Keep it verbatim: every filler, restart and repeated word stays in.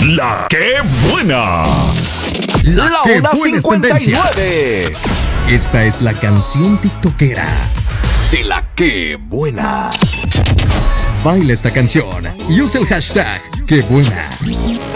La que buena. La, La que Ola buena es cincuenta y tendencia. nueve. Esta es la canción tiktokera de la que buena. Baila esta canción y usa el hashtag que buena.